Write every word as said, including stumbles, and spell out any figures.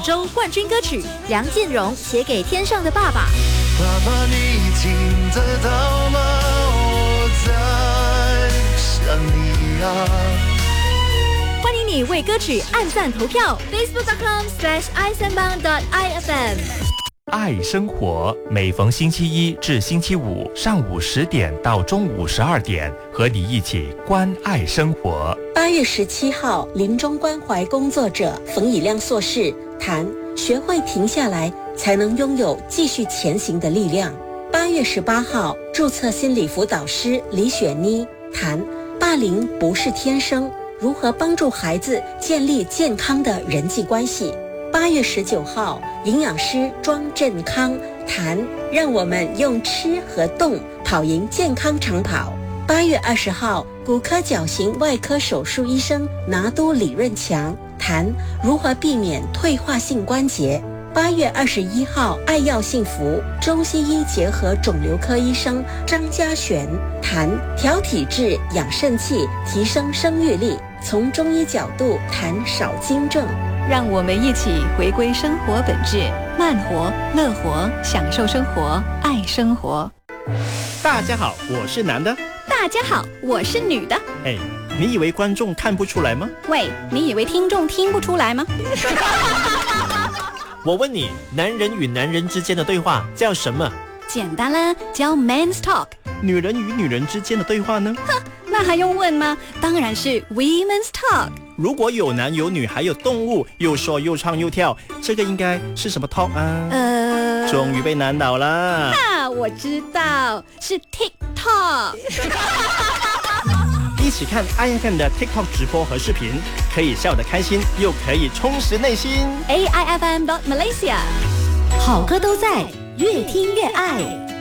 周冠军歌曲，梁建荣写给天上的爸爸。 爸爸，你听得到吗？我在想你啊。 欢迎你为歌曲按赞投票 ，facebook dot com slash i 三八 dot i f m。 爱生活，每逢星期一至星期五上午十点到中午十二点，和你一起关爱生活。 八月十七号，临终关怀工作者冯以亮硕士谈学会停下来，才能拥有继续前行的力量。八月十八号，注册心理辅导师李雪妮谈霸凌不是天生，如何帮助孩子建立健康的人际关系。八月十九号，营养师庄振康谈让我们用吃和动跑赢健康长跑。八月二十号，骨科矫形外科手术医生拿督李润强谈如何避免退化性关节。八月二十一号，爱药幸福中西医结合肿瘤科医生张家璇谈调体质、养肾气、提升生育力，从中医角度谈少精症。 让我们一起回归生活本质，慢活、乐活，享受生活，爱生活。 大家好，我是男的。 大家好，我是女的。 哎，你以为观众看不出来吗？ 喂，你以为听众听不出来吗？ 我问你，男人与男人之间的对话叫什么？ 简单啦，叫 Men's Talk。 女人与女人之间的对话呢？ 哼，那还用问吗？当然是 Women's Talk。 如果有男有女还有动物，又说又唱又跳，这个应该是什么 talk 啊？ 呃， 终于被难倒了。 啊，我知道，是 TikTok。 一起看 I F M 的 TikTok 直播和视频，可以笑得开心，又可以充实内心。 A I F M dot Malaysia， 好歌都在，越听越爱。